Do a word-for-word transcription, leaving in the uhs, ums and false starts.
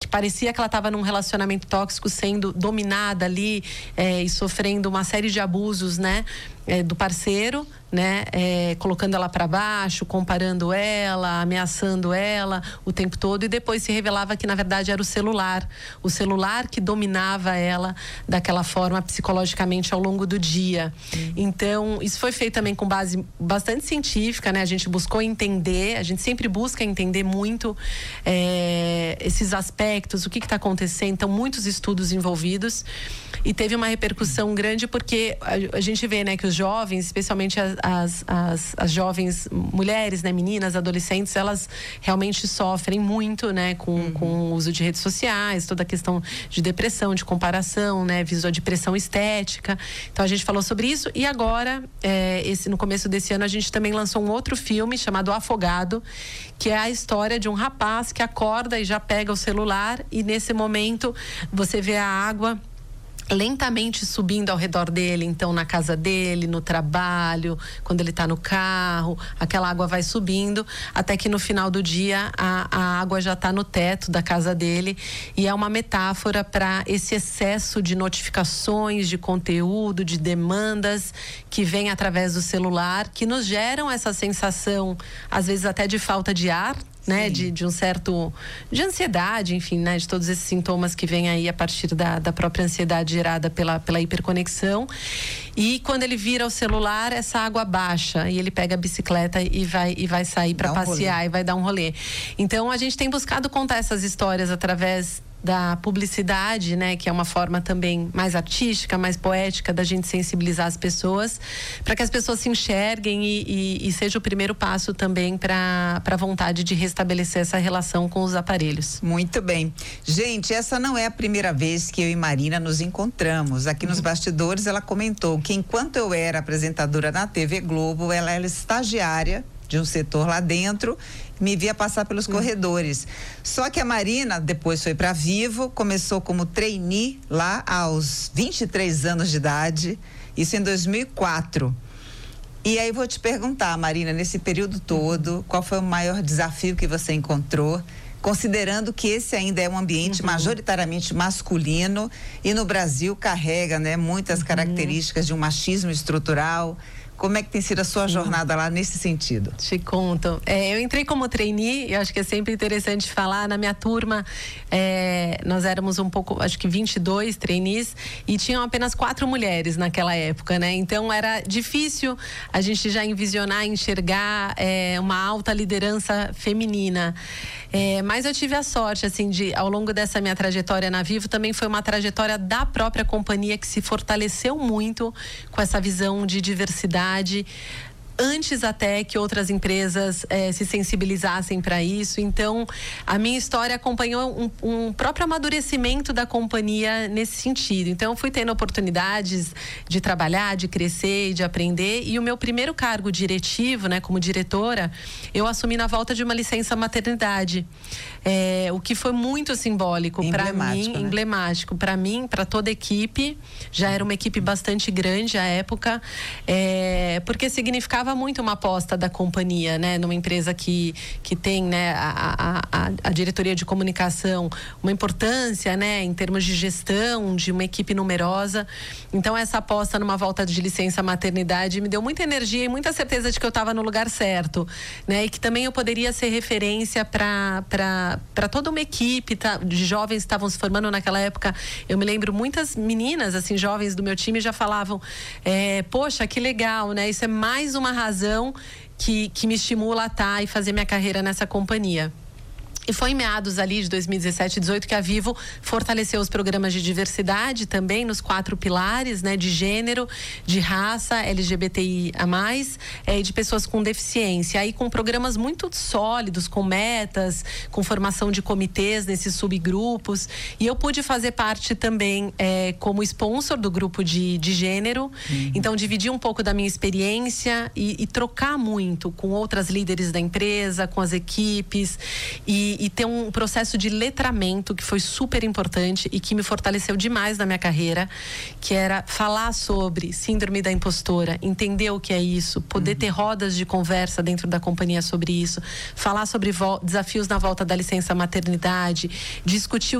parecia que ela estava num relacionamento tóxico, sendo dominada ali é, e sofrendo uma série de abusos, né, é, do parceiro, né, é, colocando ela para baixo, comparando ela, ameaçando ela o tempo todo, e depois se revelava que na verdade era o celular, o celular que dominava ela daquela forma psicologicamente ao longo do dia. Uhum. Então isso foi feito também com base bastante científica, né? A gente buscou entender, a gente sempre busca entender muito é, esses aspectos, o que está acontecendo. Então muitos estudos envolvidos, e teve uma repercussão grande porque a, a gente vê, né, que os jovens, especialmente as As, as, as jovens mulheres, né, meninas, adolescentes, elas realmente sofrem muito, né, com, uhum. com o uso de redes sociais, toda a questão de depressão, de comparação, né, visual, de pressão estética. Então a gente falou sobre isso, e agora, é, esse, no começo desse ano, a gente também lançou um outro filme chamado Afogado, que é a história de um rapaz que acorda e já pega o celular, e nesse momento você vê a água lentamente subindo ao redor dele, então na casa dele, no trabalho, quando ele está no carro, aquela água vai subindo, até que no final do dia a, a água já está no teto da casa dele, e é uma metáfora para esse excesso de notificações, de conteúdo, de demandas que vem através do celular, que nos geram essa sensação, às vezes até de falta de ar, né, de, de um certo, de ansiedade, enfim, né, de todos esses sintomas que vêm aí a partir da, da própria ansiedade gerada pela, pela hiperconexão. E quando ele vira o celular, essa água baixa, e ele pega a bicicleta e vai, e vai sair para um passear rolê. E vai dar um rolê. Então a gente tem buscado contar essas histórias através da publicidade, né, que é uma forma também mais artística, mais poética da gente sensibilizar as pessoas, para que as pessoas se enxerguem e, e, e seja o primeiro passo também para para a vontade de restabelecer essa relação com os aparelhos. Muito bem. Gente, essa não é a primeira vez que eu e Marina nos encontramos. Aqui uhum. nos bastidores ela comentou que enquanto eu era apresentadora na T V Globo, ela era estagiária de um setor lá dentro, me via passar pelos uhum. corredores. Só que a Marina depois foi para Vivo, começou como trainee lá aos vinte e três anos de idade, isso em dois mil e quatro. E aí vou te perguntar, Marina, nesse período todo, qual foi o maior desafio que você encontrou, considerando que esse ainda é um ambiente uhum. majoritariamente masculino e no Brasil carrega, né, muitas uhum. características de um machismo estrutural. Como é que tem sido a sua jornada lá nesse sentido? Te conto. É, eu entrei como trainee, eu acho que é sempre interessante falar. Na minha turma, é, nós éramos um pouco, acho que vinte e dois trainees, e tinham apenas quatro mulheres naquela época, né? Então era difícil a gente já envisionar, enxergar é, uma alta liderança feminina. É, mas eu tive a sorte, assim, de, ao longo dessa minha trajetória na Vivo, também foi uma trajetória da própria companhia que se fortaleceu muito com essa visão de diversidade, antes até que outras empresas eh, se sensibilizassem para isso. Então, a minha história acompanhou um, um próprio amadurecimento da companhia nesse sentido. Então, eu fui tendo oportunidades de trabalhar, de crescer e de aprender. E o meu primeiro cargo diretivo, né, como diretora, eu assumi na volta de uma licença maternidade. É, o que foi muito simbólico para mim, né? Emblemático para mim, para toda a equipe. Já era uma equipe bastante grande à época, é, porque significava muito uma aposta da companhia, né, numa empresa que, que tem, né, a, a, a diretoria de comunicação, uma importância, né, em termos de gestão, de uma equipe numerosa. Então essa aposta numa volta de licença maternidade me deu muita energia e muita certeza de que eu estava no lugar certo, né, e que também eu poderia ser referência para para para toda uma equipe tá, de jovens que estavam se formando naquela época. Eu me lembro, muitas meninas, assim, jovens do meu time já falavam, é, poxa, que legal, né, isso é mais uma razão que, que me estimula a estar e fazer minha carreira nessa companhia. E foi em meados ali de dois mil e dezessete, dezoito que a Vivo fortaleceu os programas de diversidade também nos quatro pilares, né, de gênero, de raça, L G B T I a mais, é, e de pessoas com deficiência. Aí com programas muito sólidos, com metas, com formação de comitês nesses subgrupos. E eu pude fazer parte também é, como sponsor do grupo de, de gênero. Uhum. Então dividir um pouco da minha experiência e, e trocar muito com outras líderes da empresa, com as equipes e E ter um processo de letramento que foi super importante e que me fortaleceu demais na minha carreira, que era falar sobre síndrome da impostora, entender o que é isso, poder uhum. ter rodas de conversa dentro da companhia sobre isso, falar sobre desafios na volta da licença maternidade, discutir